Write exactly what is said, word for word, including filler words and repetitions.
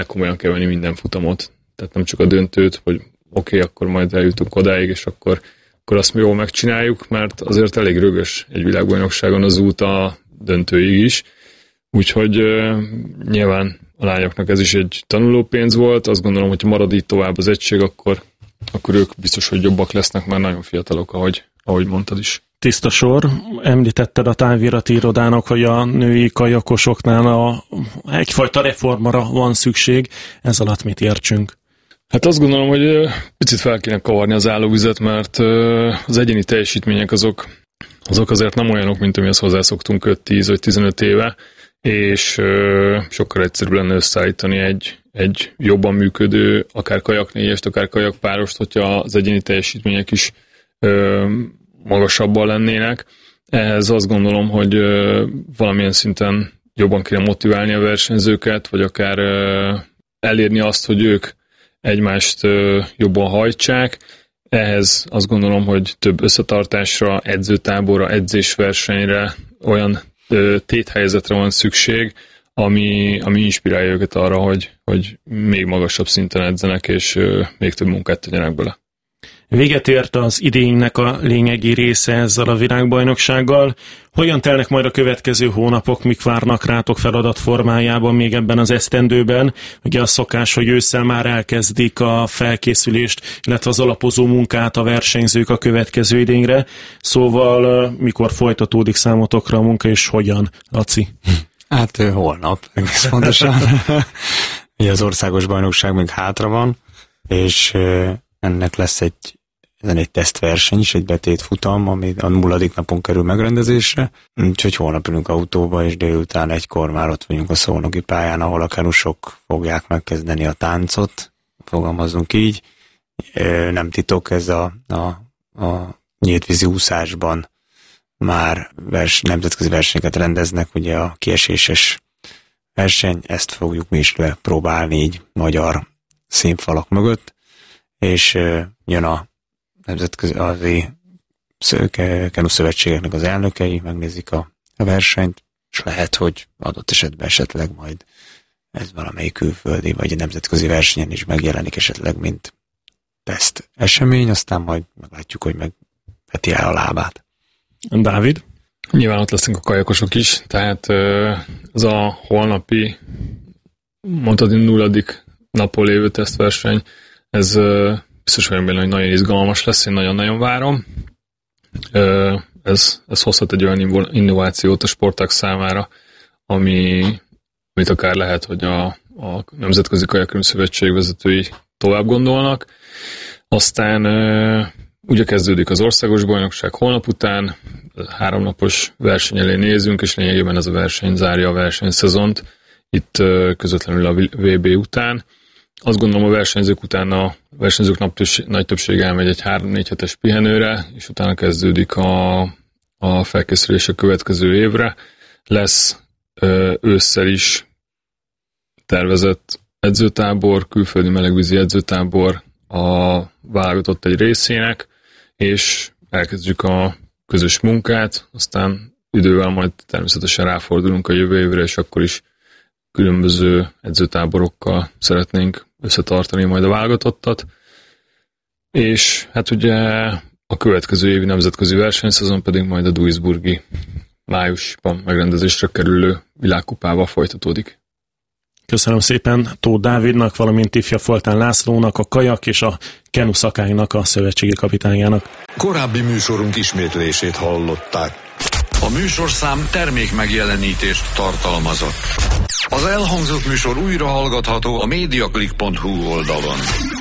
komolyan kell venni minden futamot. Tehát nem csak a döntőt, hogy oké, okay, akkor majd eljutunk odáig, és akkor, akkor azt mi jól megcsináljuk, mert azért elég rögös egy világbajnokságon az út a döntőig is. Úgyhogy uh, nyilván a lányoknak ez is egy tanulópénz volt. Azt gondolom, hogy ha marad így tovább az egység, akkor, akkor ők biztos, hogy jobbak lesznek, már nagyon fiatalok, ahogy, ahogy mondtad is. Tiszta sor. Említetted a távirati irodának, hogy a női kajakosoknál a, egyfajta reformra van szükség. Ez alatt mit értsünk? Hát azt gondolom, hogy picit fel kéne kavarni az állóvizet, mert az egyéni teljesítmények azok, azok azért nem olyanok, mint amihez hozzászoktunk öt-tíz vagy tizenöt éve, és sokkal egyszerűbb lenne összeállítani egy, egy jobban működő, akár kajaknégyest, akár kajakpárost, hogyha az egyéni teljesítmények is magasabban lennének. Ehhez azt gondolom, hogy valamilyen szinten jobban kéne motiválni a versenyzőket, vagy akár elérni azt, hogy ők egymást jobban hajtsák. Ehhez azt gondolom, hogy több összetartásra, edzőtáborra, edzésversenyre, olyan téthelyzetre van szükség, ami, ami inspirálja őket arra, hogy, hogy még magasabb szinten edzenek, és még több munkát tegyenek bele. Véget ért az idénynek a lényegi része ezzel a világbajnoksággal. Hogyan telnek majd a következő hónapok, mik várnak rátok feladat formájában még ebben az esztendőben? Ugye a szokás, hogy ősszel már elkezdik a felkészülést, illetve az alapozó munkát a versenyzők a következő idényre. Szóval mikor folytatódik számotokra a munka, és hogyan, Laci? Hát holnap, egész pontosan. Ugye az országos bajnokság még hátra van, és ennek lesz egy ezen egy tesztverseny is, egy betétfutam, ami a nulladik napon kerül megrendezésre. Úgyhogy holnap ülünk autóba, és délután egykor már ott vagyunk a szolnoki pályán, ahol a kenusok fogják megkezdeni a táncot, fogalmazunk így. Nem titok, ez a, a, a nyíltvízi úszásban már vers, nemzetközi versenyeket rendeznek, ugye a kieséses verseny, ezt fogjuk mi is próbálni így magyar színfalak mögött, és jön a nemzetközi kenuszövetségeknek az elnökei, megnézik a, a versenyt, és lehet, hogy adott esetben esetleg majd ez valamelyik külföldi vagy a nemzetközi versenyen is megjelenik esetleg, mint teszt esemény, aztán majd meglátjuk, hogy megveti el a lábát. Dávid? Nyilván ott lesznek a kajakosok is, tehát ez a holnapi, mondtad, nulladik napon lévő tesztverseny, ez biztos vagyok benne, hogy nagyon izgalmas lesz, én nagyon-nagyon várom. Ez, ez hozhat egy olyan innovációt a sportág számára, ami, amit akár lehet, hogy a, a Nemzetközi Kajakkenus Szövetség vezetői tovább gondolnak. Aztán ugye kezdődik az országos bajnokság holnap után, háromnapos verseny elé nézünk, és lényegében ez a verseny zárja a versenyszezont, itt közvetlenül a vé bé után. Azt gondolom, a versenyzők után a versenyzők nagy többsége elmegy egy három-négy hetes pihenőre, és utána kezdődik a, a felkészülés a következő évre. Lesz ö, ősszel is tervezett edzőtábor, külföldi melegvízi edzőtábor a válogatott egy részének, és elkezdjük a közös munkát, aztán idővel majd természetesen ráfordulunk a jövő évre, és akkor is különböző edzőtáborokkal szeretnénk összetartani majd a válogatottat. És hát ugye a következő évi nemzetközi versenyszezon pedig majd a duisburgi májusban megrendezésre kerülő világkupával folytatódik. Köszönöm szépen Tóth Dávidnak, valamint Tifja Foltán Lászlónak, a kajak és a kenu szakálynak, a szövetségi kapitányának. Korábbi műsorunk ismétlését hallották. A műsorszám termék megjelenítést tartalmazott. Az elhangzott műsor újra hallgatható a mediaclick pont hu oldalon.